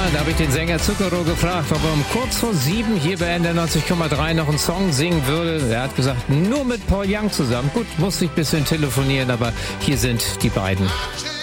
da habe ich den Sänger Zucchero gefragt, ob er um kurz vor 7 hier bei NDR 90,3 noch einen Song singen würde. Er hat gesagt, nur mit Paul Young zusammen. Gut, musste ich ein bisschen telefonieren, aber hier sind die beiden.